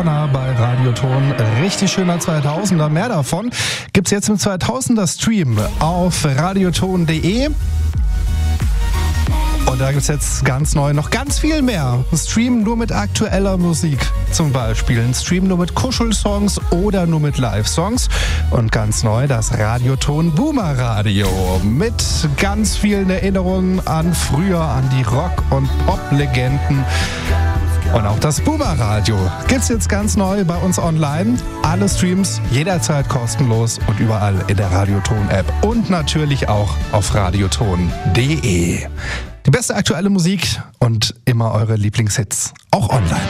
Turner bei Radioton. Richtig schöner 2000er. Mehr davon gibt's jetzt im 2000er Stream auf radioton.de. Und da gibt's jetzt ganz neu noch ganz viel mehr. Ein Stream nur mit aktueller Musik zum Beispiel. Ein Stream nur mit Kuschelsongs oder nur mit Live-Songs. Und ganz neu das Radioton Boomer Radio. Mit ganz vielen Erinnerungen an früher, an die Rock- und Pop-Legenden. Und auch das Boomer Radio gibt's jetzt ganz neu bei uns online. Alle Streams jederzeit kostenlos und überall in der Radioton-App. Und natürlich auch auf radioton.de. Die beste aktuelle Musik und immer eure Lieblingshits, auch online.